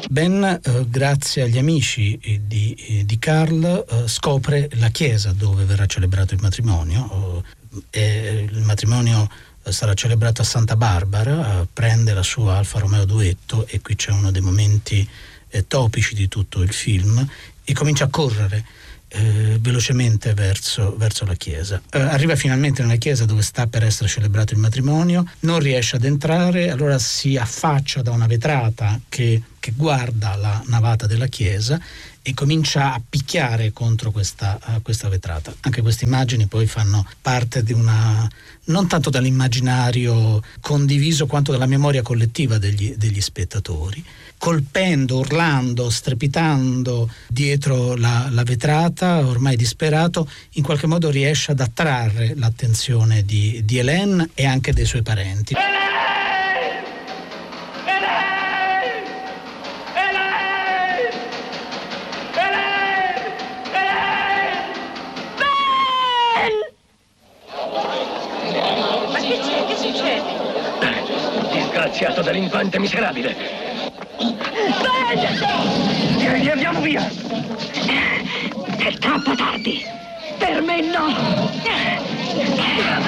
Ben, grazie agli amici di Carl, scopre la chiesa dove verrà celebrato il matrimonio. Il matrimonio sarà celebrato a Santa Barbara, prende la sua Alfa Romeo Duetto, e qui c'è uno dei momenti topici di tutto il film, e comincia a correre velocemente verso la chiesa. Arriva finalmente nella chiesa dove sta per essere celebrato il matrimonio, non riesce ad entrare, allora si affaccia da una vetrata che guarda la navata della chiesa e comincia a picchiare contro questa vetrata. Anche queste immagini poi fanno parte di non tanto dall'immaginario condiviso quanto dalla memoria collettiva degli spettatori. Colpendo, urlando, strepitando dietro la vetrata, ormai disperato, in qualche modo riesce ad attrarre l'attenzione di Hélène e anche dei suoi parenti. Disgraziato delinquente miserabile! Andiamo via! È troppo tardi! Per me no!